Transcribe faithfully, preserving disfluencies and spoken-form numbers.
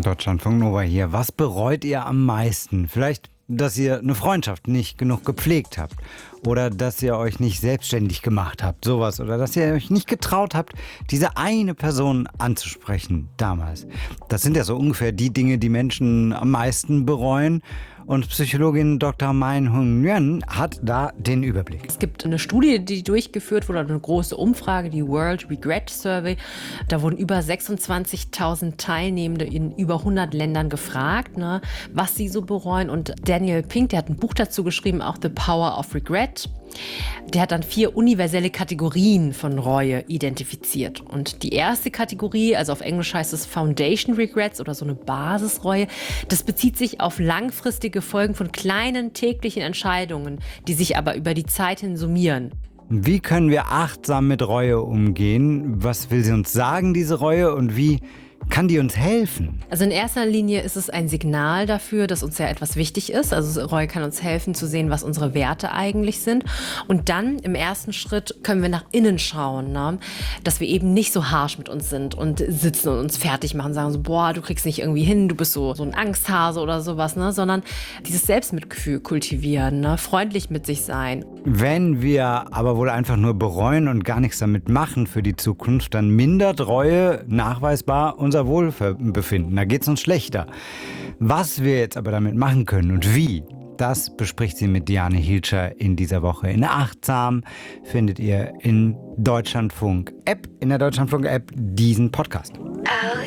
Deutschlandfunk Nova hier. Was bereut ihr am meisten? Vielleicht, dass ihr eine Freundschaft nicht genug gepflegt habt. Oder dass ihr euch nicht selbstständig gemacht habt, sowas. Oder dass ihr euch nicht getraut habt, diese eine Person anzusprechen damals. Das sind ja so ungefähr die Dinge, die Menschen am meisten bereuen. Und Psychologin Doktor Mein-Hung Nguyen hat da den Überblick. Es gibt eine Studie, die durchgeführt wurde, eine große Umfrage, die World Regret Survey. Da wurden über sechsundzwanzigtausend Teilnehmende in über hundert Ländern gefragt, ne, was sie so bereuen. Und Daniel Pink, der hat ein Buch dazu geschrieben, auch The Power of Regret. Der hat dann vier universelle Kategorien von Reue identifiziert. Und die erste Kategorie, also auf Englisch heißt es Foundation Regrets oder so eine Basisreue, das bezieht sich auf langfristige Folgen von kleinen täglichen Entscheidungen, die sich aber über die Zeit hin summieren. Wie können wir achtsam mit Reue umgehen? Was will sie uns sagen, diese Reue? Und wie kann die uns helfen? Also in erster Linie ist es ein Signal dafür, dass uns ja etwas wichtig ist. Also Reue kann uns helfen zu sehen, was unsere Werte eigentlich sind. Und dann im ersten Schritt können wir nach innen schauen, ne? Dass wir eben nicht so harsch mit uns sind und sitzen und uns fertig machen, sagen so, boah, du kriegst nicht irgendwie hin, du bist so, so ein Angsthase oder sowas, ne? Sondern dieses Selbstmitgefühl kultivieren, ne? Freundlich mit sich sein. Wenn wir aber wohl einfach nur bereuen und gar nichts damit machen für die Zukunft, dann mindert Reue nachweisbar unser Wohlbefinden. Da geht es uns schlechter. Was wir jetzt aber damit machen können und wie, das bespricht sie mit Diane Hilscher in dieser Woche. In Achtsam findet ihr in Deutschlandfunk App, in der Deutschlandfunk App diesen Podcast. L